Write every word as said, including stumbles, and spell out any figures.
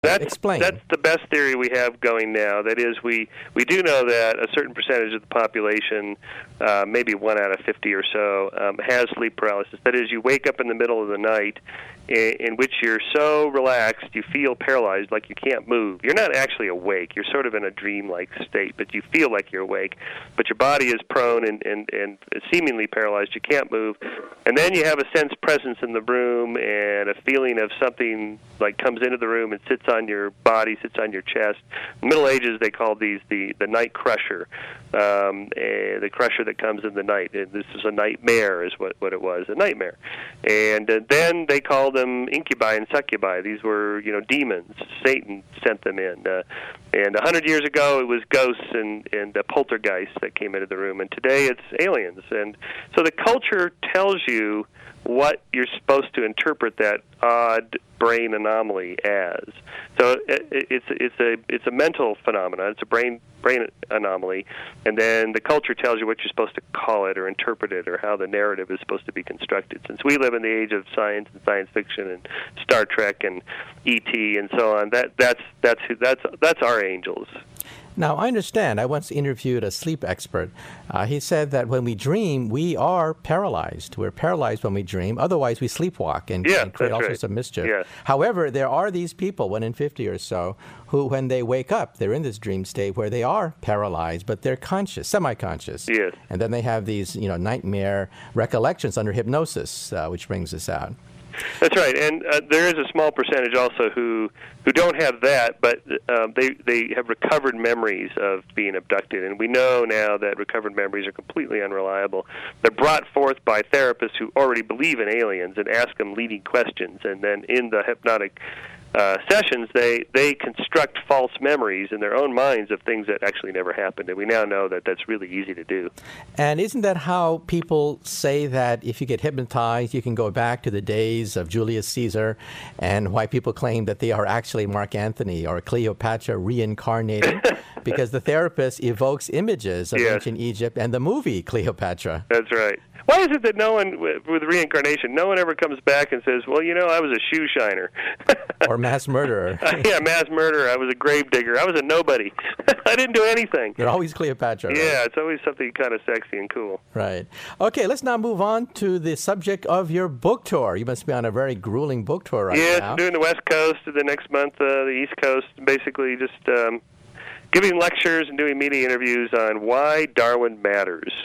That's, Explain. That's the best theory we have going now. That is, we, we do know that a certain percentage of the population, uh, maybe one out of fifty or so, um, has sleep paralysis. That is, you wake up in the middle of the night in, in which you're so relaxed you feel paralyzed, like you can't move. You're not actually awake. You're sort of in a dreamlike state, but you feel like you're awake. But your body is prone and, and, and seemingly paralyzed. You can't move. And then you have a sense presence in the room and a feeling of something like comes into the room and sits on your body, sits on your chest. In the Middle Ages, they called these the, the night crusher, um, the crusher that comes in the night. And this is a nightmare is what, what it was, a nightmare. And uh, then they called them incubi and succubi. These were, you know, demons. Satan sent them in. Uh, and a hundred years ago, it was ghosts and, and uh, poltergeists that came into the room. And today, it's aliens. And so the culture tells you what you're supposed to interpret that odd brain anomaly as. So it, it's it's a it's a mental phenomenon. It's a brain brain anomaly, and then the culture tells you what you're supposed to call it or interpret it or how the narrative is supposed to be constructed. Since we live in the age of science and science fiction and Star Trek and E T and so on, that that's that's that's that's our angels. Now, I understand. I once interviewed a sleep expert. Uh, he said that when we dream, we are paralyzed. We're paralyzed when we dream. Otherwise, we sleepwalk and, yeah, and create all right. sorts of mischief. Yeah. However, there are these people, one in fifty or so, who, when they wake up, they're in this dream state where they are paralyzed, but they're conscious, semi-conscious. Yes. And then they have these, you know, nightmare recollections under hypnosis, uh, which brings this out. That's right, and uh, there is a small percentage also who who don't have that, but uh, they they have recovered memories of being abducted, and we know now that recovered memories are completely unreliable. They're brought forth by therapists who already believe in aliens and ask them leading questions, and then in the hypnotic Uh, sessions, they, they construct false memories in their own minds of things that actually never happened, and we now know that that's really easy to do. And isn't that how people say that if you get hypnotized, you can go back to the days of Julius Caesar, and why people claim that they are actually Mark Antony or Cleopatra reincarnated? Because the therapist evokes images of yes. ancient Egypt and the movie Cleopatra. That's right. Why is it that no one, with reincarnation, no one ever comes back and says, well, you know, I was a shoe shiner. Or mass murderer. uh, yeah, mass murderer. I was a grave digger. I was a nobody. I didn't do anything. You're always Cleopatra. Right? Yeah, it's always something kind of sexy and cool. Right. Okay, let's now move on to the subject of your book tour. You must be on a very grueling book tour right yes, now. Yes, doing the West Coast, the next month, uh, the East Coast, basically just um, giving lectures and doing media interviews on why Darwin matters.